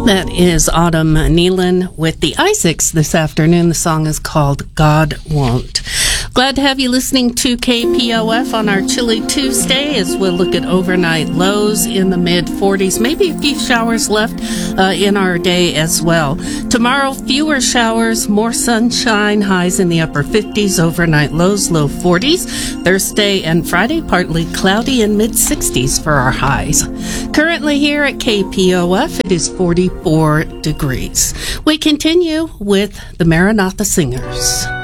That is Autumn Nealon with the Isaacs this afternoon. The song is called God Won't. Glad to have you listening to KPOF on our chilly Tuesday as we'll look at overnight lows in the mid-40s, maybe a few showers left in our day as well. Tomorrow, fewer showers, more sunshine, highs in the upper 50s, overnight lows, low 40s. Thursday and Friday, partly cloudy and mid-60s for our highs. Currently here at KPOF, it is 44 degrees. We continue with the Maranatha Singers.